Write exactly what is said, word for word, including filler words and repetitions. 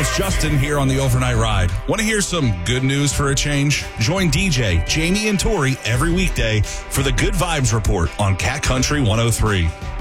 host Justin here on the Overnight Ride. Want to hear some good news for a change? Join D J, Jamie, and Tori every weekday for the Good Vibes Report on Cat Country one oh three.